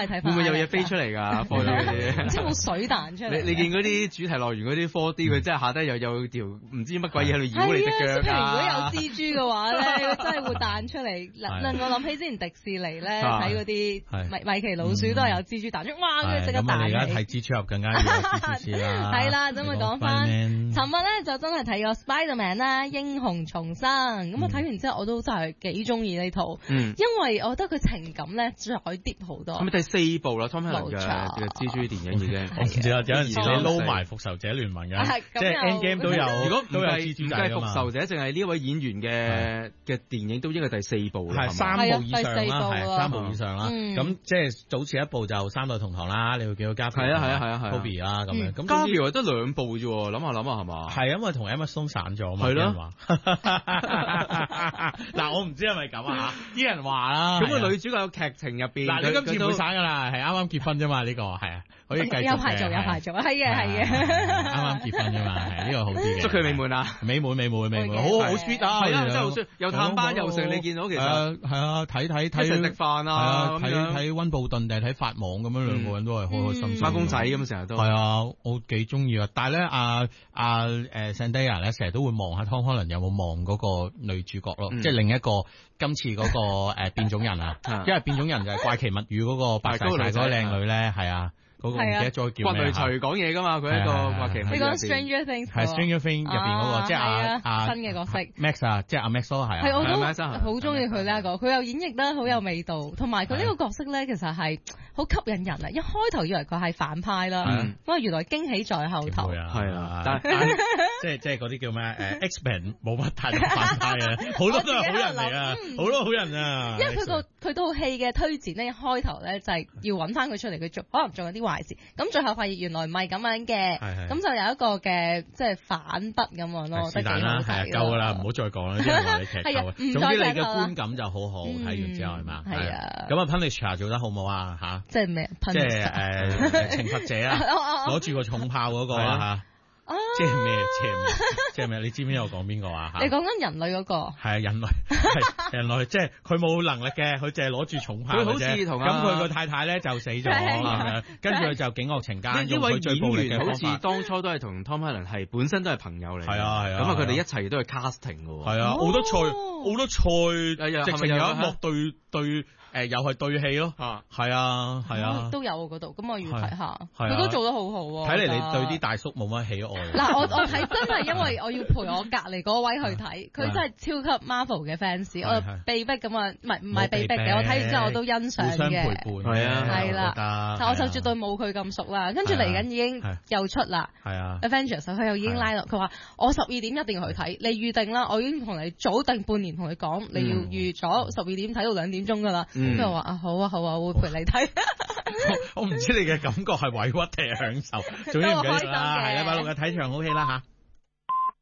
翻去睇翻。 會唔會有嘢飛出嚟㗎？放咗嗰啲， 唔知有冇水彈出嚟？ 你見嗰啲主題樂園嗰啲 4D，佢真係下低又有條唔知乜鬼嘢喺度繞你隻腳譬如如果有蜘蛛嘅話咧，真係會彈出嚟。令我諗起之前迪士尼咧睇嗰啲米奇老鼠都係有蜘蛛彈出，哇！跟住即刻彈起。 咁我哋而家睇蜘蛛俠更加要有蜘蛛絲啦。 係啦，咁咪講翻，尋日咧就真係睇過 Spider-Man 啦，英雄重生。咁我睇完之後我都真係幾中意呢套，因為我覺得佢情感咧再 deep 好多。 係咪第4部啦？Tom Holland 嘅蜘蛛電影已經。 我唔知啊，有陣時你撈埋復仇者聯盟嘅，即係 Endgame 都有。 如果都有蜘蛛仔㗎嘛。 復仇者淨係呢位演員嘅電影都應該第4部啦， 係3部以上啦，係3部以上啦。咁即係早前一部就三代同堂啦，你會見到加菲Toby 啦咁樣。咁加菲得2部啫喎，諗下係嘛？ 係因為同 Emma Stone 散咗嘛。係咯。嗱，我唔知係咪咁啊嚇，啲人話啦。 咁個女主角有劇情入邊， 嗱你今次唔會散㗎啦，係啱啱結婚啫嘛，呢個係啊，可以繼續嘅。 有排做，係嘅。 啱啱結婚啫嘛，係呢個好啲嘅。 祝佢美滿啊！ 美滿，好 sweet 啊！ 係啊，真係好 sweet，又探班又食，你見到其實係啊，睇一齊食飯啊， 睇溫布頓定係睇法網咁樣，兩個人都係開開心心。 孖公仔咁成日都係啊，我幾中意啊！但係咧Zendaya 咧成日都會望下 Tom Holland 有冇望嗰個女主角咯，即係另一個今次嗰個變種人啊，因為變種人就係怪奇物語嗰個白晒嗰個靚女咧，係啊。嗰個唔記得咗叫咩？ 骨雷錘講嘢㗎嘛，佢一個話奇。 你講 Stranger Things 係 Stranger Things 入邊嗰個，即係新嘅角色 Max 啊，即係阿 Max 咯，係啊。 係我都好中意佢呢一個，佢又演繹得好有味道，同埋佢呢個角色咧，其實係好吸引人啊！一開頭以為佢係反派啦，不過原來驚喜在後頭。 係啊，但即係嗰啲叫咩？X-Men 冇乜太多反派啊，好多都係好人嚟啊，好多好人啊。 因為佢套戲嘅推薦咧，一開頭咧就係要揾翻佢出嚟，佢做可能做緊啲壞事，咁最後發現原來唔係咁樣嘅，咁就有一個嘅即係反筆咁樣咯， 是但啦，係夠噶啦，唔好再講啦，啲人話你劇透啊。總之你嘅觀感就好好，睇完之後係嘛？係啊。咁啊，Punisher 做得好唔好啊？嚇， 即係咩？ 即係懲罰者啊，攞住個重炮嗰個啊嚇。即係咩？即係咩？你知唔知我講邊個啊？ 你講緊人類嗰個？ 係啊，人類，即係佢冇能力嘅，佢淨係攞住重炮嘅啫。佢好似同咁佢個太太咧就死咗啦，跟住佢就警惡懲奸，用佢最暴力嘅方法。 好似當初都係同 Tom Holland 係本身都係朋友嚟。 係啊， 咁啊，佢哋一齊都係 casting 嘅。 係啊，好多菜，直情有一幕對。又係對戲咯，係啊， 都有嗰度，咁我要睇下，佢都做得好好喎。 睇嚟你對啲大叔冇乜喜愛。 嗱，我睇真係因為我要陪我隔離嗰位去睇，佢真係超級 Marvel 嘅 fans，我被逼咁啊，唔係被逼嘅，我睇完之後我都欣賞嘅。 互相陪伴， 係啦，但我就絕對冇佢咁熟啦。跟住嚟緊已經又出啦，Avengers 佢又已經拉落，佢話我12點一定要去睇，你預定啦，我已經同你早定半年同你講，你要預咗12點睇到2點鐘㗎啦。咁就話啊好啊，我會陪你睇。 我唔知你嘅感覺係委屈定係享受，總之唔緊要啦，係禮拜六嘅睇場好戲啦嚇。